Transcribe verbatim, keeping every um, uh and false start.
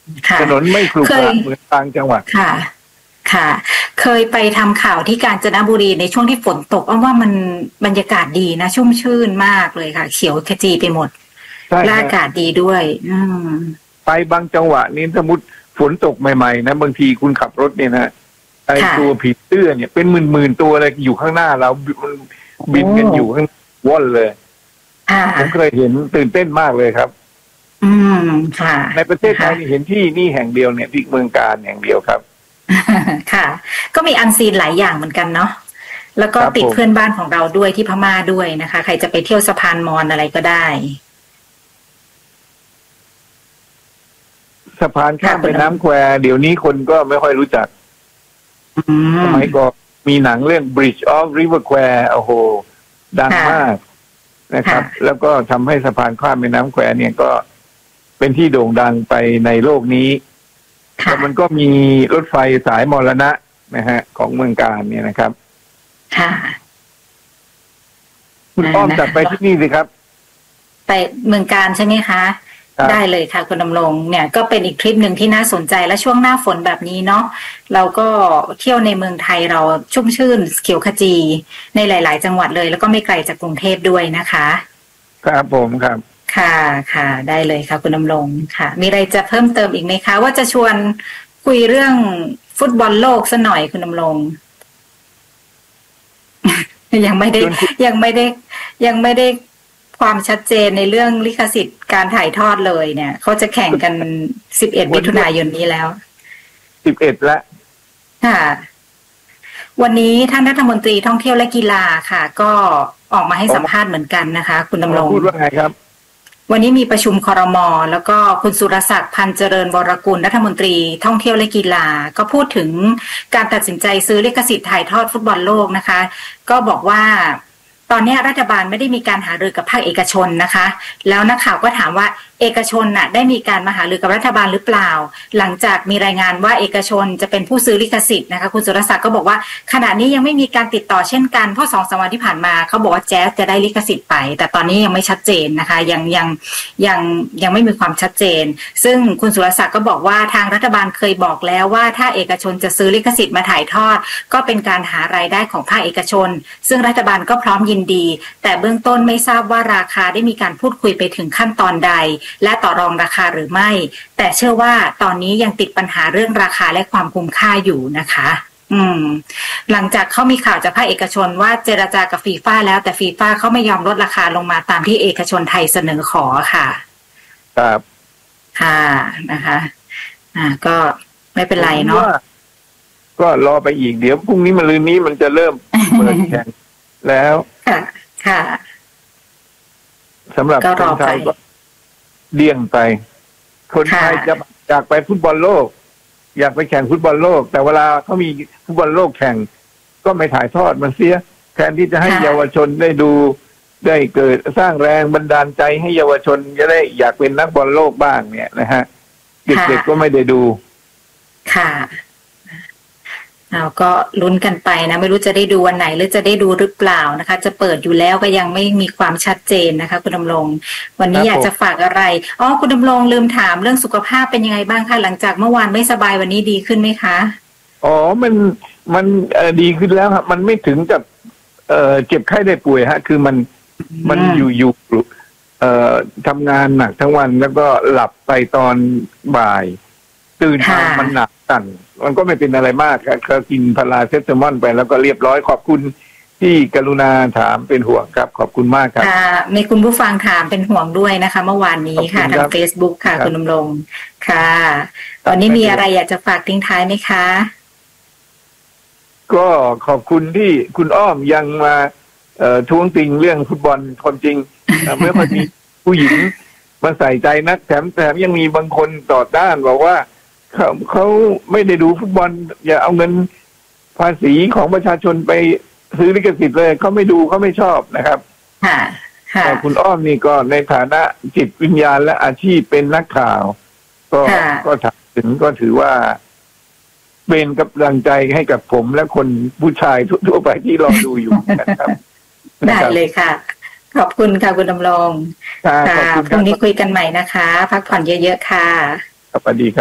ถนนไม่ขรุขระเหมือนต่างจังหวัดค่ะค่ะเคยไปทำข่าวที่กาญจนบุรีในช่วงที่ฝนตกอ้อมว่ามันบรรยากาศดีนะชุ่มชื่นมากเลยค่ะเขียวขจีไปหมดและอากาศดีด้วยอืมไปบางจังหวะนี้สมมติฝนตกใหม่ๆนะบางทีคุณขับรถเนี่ยนะไอตัวผีเสื้อเนี่ยเป็นหมื่นๆตัวอะไรอยู่ข้างหน้าเรามันบินกันอยู่ข้างว่อนเลยผมเคยเห็นตื่นเต้นมากเลยครับอืมค่ะในประเทศไทยเห็นที่นี่แห่งเดียวเนี่ยที่เมืองการแห่งเดียวครับค่ะก็มีอันซีนหลายอย่างเหมือนกันเนาะแล้วก็ติดเพื่อนบ้านของเราด้วยที่พม่าด้วยนะคะใครจะไปเที่ยวสะพานมอญอะไรก็ได้สะพานข้ามแม่น้ำแควเดี๋ยวนี้คนก็ไม่ค่อยรู้จักสมัยก่อนมีหนังเรื่อง Bridge of River Kwai โอ้โหดังมากนะครับแล้วก็ทำให้สะพานข้ามแม่น้ำแควเนี่ยก็เป็นที่โด่งดังไปในโลกนี้แต่มันก็มีรถไฟสายมรณะนะฮะของเมืองการเนี่ยนะครับค่ะคุณอ้อมจัดไปที่นี่สิครับไปเมืองการใช่ไหมคะได้เลยค่ะคุณดำรงเนี่ยก็เป็นอีกทริปหนึ่งที่น่าสนใจและช่วงหน้าฝนแบบนี้เนาะเราก็เที่ยวในเมืองไทยเราชุ่มชื่นเขียวขจีในหลายๆจังหวัดเลยแล้วก็ไม่ไกลจากกรุงเทพด้วยนะคะครับผมครับค่ะค่ะได้เลยค่ะคุณดำรงค่ะมีอะไรจะเพิ่มเติมอีกไหมคะว่าจะชวนคุยเรื่องฟุตบอลโลกซะหน่อยคุณดำรง ยังไม่ได้ยังไม่ได้ยังไม่ได้ความชัดเจนในเรื่องลิขสิทธิ์การถ่ายทอดเลยเนี่ยเขาจะแข่งกันสิบเอ็ดมิถุนายนนี้แล้วสิบเอ็ดแล้วค่ะวันนี้ท่านรัฐมนตรีท่องเที่ยวและกีฬาค่ะก็ออกมาให้สัมภาษณ์เหมือนกันนะคะคุณดำรงพูดว่าไงครับวันนี้มีประชุมครม.แล้วก็คุณสุรศักดิ์พันเจริญวรกุลรัฐมนตรีท่องเที่ยวและกีฬาก็พูดถึงการตัดสินใจซื้อลิขสิทธิ์ถ่ายทอดฟุตบอลโลกนะคะก็บอกว่าตอนนี้รัฐบาลไม่ได้มีการหารือกับภาคเอกชนนะคะแล้วนักข่าวก็ถามว่าเอกชนน่ะได้มีการมาหารือกับรัฐบาลหรือเปล่าหลังจากมีรายงานว่าเอกชนจะเป็นผู้ซื้อลิขสิทธิ์นะคะคุณสุรศักดิ์ก็บอกว่าขณะนี้ยังไม่มีการติดต่อเช่นกันเพราะสองสามวันที่ผ่านมาเขาบอกว่าแจ๊สจะได้ลิขสิทธิ์ไปแต่ตอนนี้ยังไม่ชัดเจนนะคะยังยังยังยังไม่มีความชัดเจนซึ่งคุณสุรศักดิ์ก็บอกว่าทางรัฐบาลเคยบอกแล้วว่าถ้าเอกชนจะซื้อลิขสิทธิ์มาถ่ายทอดก็เป็นการหารายได้ของภาคเอกชนซึ่งรัฐบาลก็พร้อมยินดีแต่เบื้องต้นไม่ทราบว่าราคาได้มีการพูดคุยไปถึงขั้นตอนใดและต่อรองราคาหรือไม่แต่เชื่อว่าตอนนี้ยังติดปัญหาเรื่องราคาและความคุ้มค่าอยู่นะคะอืมหลังจากเขามีข่าวจากภาคเอกชนว่าเจรจากับฟีฟ่าแล้วแต่ฟีฟ่าเขาไม่ยอมลดราคาลงมาตามที่เอกชนไทยเสนอขอค่ะครับค่ะนะคะอ่าก็ไม่เป็นไรเนาะก็รอไปอีกเดี๋ยวพรุ่งนี้มะรืนนี้มันจะเริ่มเปิดแข่งแล้วค่ะค่ะสำหรับคนไทยก็เลี่ยงไปคนไทยจะอยากไปฟุตบอลโลกอยากไปแข่งฟุตบอลโลกแต่เวลาเขามีฟุตบอลโลกแข่งก็ไม่ถ่ายทอดมันเสียแทนที่จะให้เยาวชนได้ดูได้เกิดสร้างแรงบันดาลใจให้เยาวชนจะได้อยากเป็นนักบอลโลกบ้างเนี่ยนะฮะเด็กๆก็ไม่ได้ดูค่ะเราก็ลุ้นกันไปนะไม่รู้จะได้ดูวันไหนหรือจะได้ดูหรือเปล่านะคะจะเปิดอยู่แล้วก็ยังไม่มีความชัดเจนนะคะคุณดำรงวันนี้อยากจะฝากอะไรอ๋อคุณดำรงลืมถามเรื่องสุขภาพเป็นยังไงบ้างคะหลังจากเมื่อวานไม่สบายวันนี้ดีขึ้นไหมคะอ๋อมันมันดีขึ้นแล้วครับมันไม่ถึงกับเอ่อเจ็บไข้ได้ป่วยฮะคือมันมันอยู่อยู่เอ่อทำงานหนักทั้งวันแล้วก็หลับไปตอนบ่ายตื่นมามันหนักสั่นมันก็ไม่เป็นอะไรมากก็กินพาราเซตามอลไปแล้วก็เรียบร้อยขอบคุณที่กรุณาถามเป็นห่วงครับขอบคุณมากครับมีคุณผู้ฟังถามเป็นห่วงด้วยนะคะเมื่อวานนี้ค่ะทาง Facebook ค่ะคุณดำรงค่ะตอนนี้มีอะไรอยากจะฝากทิ้งท้ายไหมคะก็ขอบคุณที่คุณอ้อมยังมาเอ่อท้วงติงเรื่องฟุตบอลความจริงเมื่อมีผู้หญิงมาใส่ใจนักแถมแถมยังมีบางคนต่อต้านบอกว่าเขาเขาไม่ได้ดูฟุตบอลอย่าเอาเงินภาษีของประชาชนไปซื้อลิขสิทธิ์เลยเขาไม่ดูเขาไม่ชอบนะครับค่ะแต่คุณอ้อมนี่ก็ในฐานะจิตวิญญาณและอาชีพเป็นนักข่าวก็ก็ถึงก็ถือว่าเป็นกำลังใจให้กับผมและคนผู้ชายทั่วไปที่รอดูอยู่นะครับได้เลยค่ะขอบคุณค่ะคุณดำรงค่ะพรุ่งนี้คุยกันใหม่นะคะพักผ่อนเยอะๆค่ะสวัสดีครับ